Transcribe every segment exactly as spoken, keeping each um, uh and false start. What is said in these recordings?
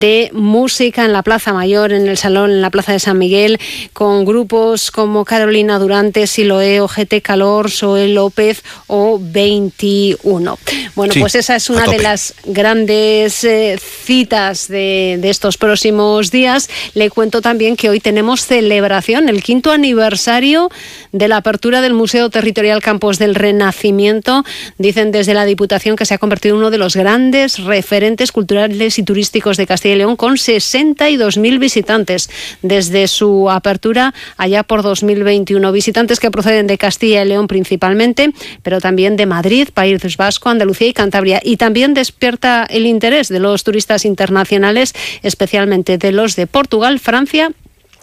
de música en la Plaza Mayor, en el Salón, en la Plaza de San Miguel, con grupos como Carolina Durante, Siloé, O G T Calor, Zoé López o veintiuno. Bueno, sí, pues esa es una de las grandes eh, citas de, de estos próximos días. Le cuento también que hoy tenemos celebración, el quinto aniversario de la apertura del Museo Territorial Campos del Renacimiento. Dicen desde la Diputación que se ha convertido en uno de los grandes referentes culturales y turísticos de Castilla y León, con sesenta y dos mil visitantes desde su apertura allá por dos mil veintiuno. Visitantes que proceden de Castilla y León principalmente, pero también de Madrid, País Vasco, Andalucía y Cantabria. Y también despierta el interés de los turistas internacionales, especialmente de los de Portugal, Francia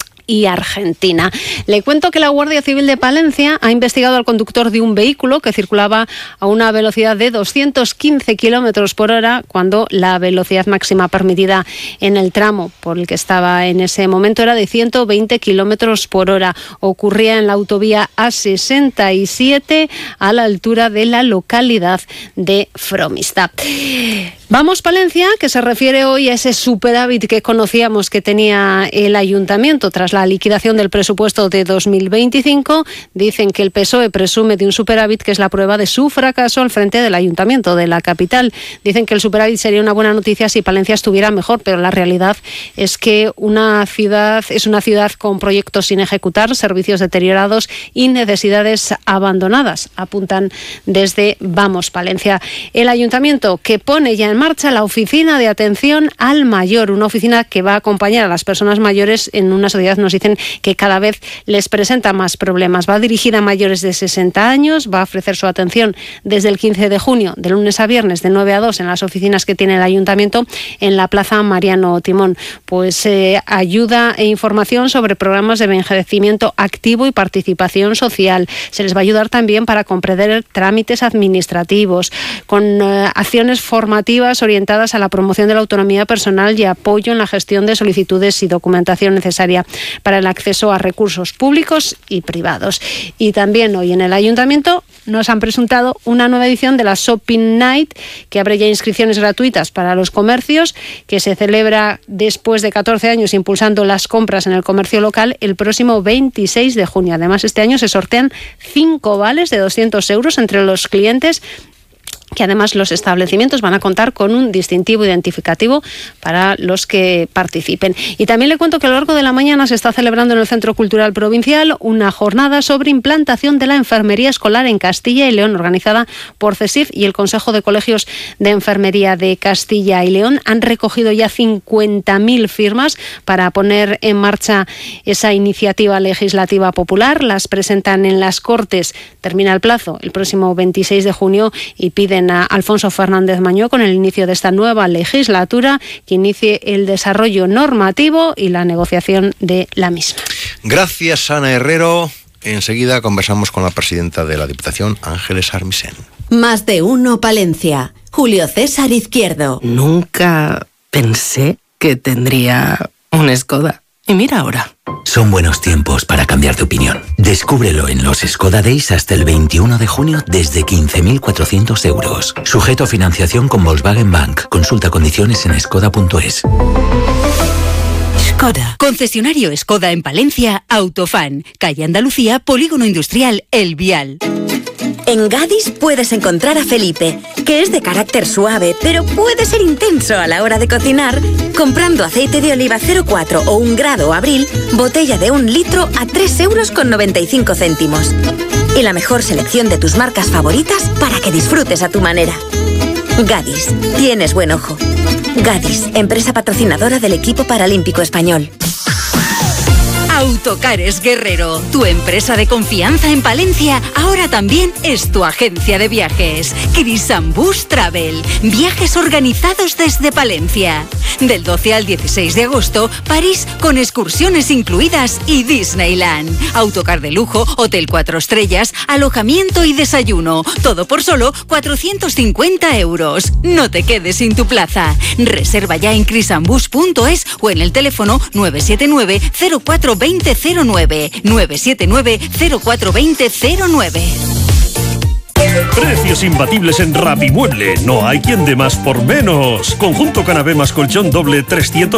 y Argentina. Le cuento que la Guardia Civil de Palencia ha investigado al conductor de un vehículo que circulaba a una velocidad de doscientos quince kilómetros por hora, cuando la velocidad máxima permitida en el tramo por el que estaba en ese momento era de ciento veinte kilómetros por hora. Ocurría en la autovía A sesenta y siete, a la altura de la localidad de Fromista. Vamos Palencia, que se refiere hoy a ese superávit que conocíamos que tenía el ayuntamiento tras la liquidación del presupuesto de dos mil veinticinco. Dicen que el P S O E presume de un superávit que es la prueba de su fracaso al frente del ayuntamiento de la capital. Dicen que el superávit sería una buena noticia si Palencia estuviera mejor, pero la realidad es que una ciudad es una ciudad con proyectos sin ejecutar, servicios deteriorados y necesidades abandonadas, apuntan desde Vamos Palencia. El ayuntamiento, que pone ya en marcha la oficina de atención al mayor, una oficina que va a acompañar a las personas mayores en una sociedad, nos dicen, que cada vez les presenta más problemas. Va dirigida a mayores de sesenta años, va a ofrecer su atención desde el quince de junio, de lunes a viernes, de nueve a dos, en las oficinas que tiene el ayuntamiento en la Plaza Mariano Timón. Pues eh, ayuda e información sobre programas de envejecimiento activo y participación social. Se les va a ayudar también para comprender trámites administrativos, con eh, acciones formativas orientadas a la promoción de la autonomía personal y apoyo en la gestión de solicitudes y documentación necesaria para el acceso a recursos públicos y privados. Y también hoy en el ayuntamiento nos han presentado una nueva edición de la Shopping Night, que abre ya inscripciones gratuitas para los comercios, que se celebra después de catorce años impulsando las compras en el comercio local el próximo veintiséis de junio. Además, este año se sortean cinco vales de doscientos euros entre los clientes, que además los establecimientos van a contar con un distintivo identificativo para los que participen. Y también le cuento que a lo largo de la mañana se está celebrando en el Centro Cultural Provincial una jornada sobre implantación de la enfermería escolar en Castilla y León, organizada por CESIF y el Consejo de Colegios de Enfermería de Castilla y León. Han recogido ya cincuenta mil firmas para poner en marcha esa iniciativa legislativa popular. Las presentan en las Cortes, termina el plazo el próximo veintiséis de junio, y piden a Alfonso Fernández Mañó, con el inicio de esta nueva legislatura, que inicie el desarrollo normativo y la negociación de la misma. Gracias, Ana Herrero. Enseguida conversamos con la presidenta de la Diputación, Ángeles Armisen. Más de uno Palencia. Julio César Izquierdo. Nunca pensé que tendría un Skoda. Y mira ahora. Son buenos tiempos para cambiar de opinión. Descúbrelo en los Skoda Days hasta el veintiuno de junio desde quince mil cuatrocientos euros. Sujeto a financiación con Volkswagen Bank. Consulta condiciones en skoda punto es. Skoda. Concesionario Skoda en Palencia, Autofan. Calle Andalucía, Polígono Industrial El Vial. En Gadis puedes encontrar a Felipe, que es de carácter suave, pero puede ser intenso a la hora de cocinar, comprando aceite de oliva cero coma cuatro o un grado Abril, botella de un litro a tres euros con noventa y cinco céntimos. Y la mejor selección de tus marcas favoritas para que disfrutes a tu manera. Gadis, tienes buen ojo. Gadis, empresa patrocinadora del equipo paralímpico español. Autocares Guerrero, tu empresa de confianza en Palencia, ahora también es tu agencia de viajes. Crisambus Travel, viajes organizados desde Palencia. Del doce al dieciséis de agosto, París con excursiones incluidas y Disneyland. Autocar de lujo, hotel cuatro estrellas, alojamiento y desayuno. Todo por solo cuatrocientos cincuenta euros. No te quedes sin tu plaza. Reserva ya en crisambus punto es o en el teléfono nueve siete nueve cero cuatro dos cero cero nueve, nueve siete nueve cero cuatro dos cero cero nueve. Precios imbatibles en Rapimueble. No hay quien dé más por menos. Conjunto canapé más colchón doble trescientos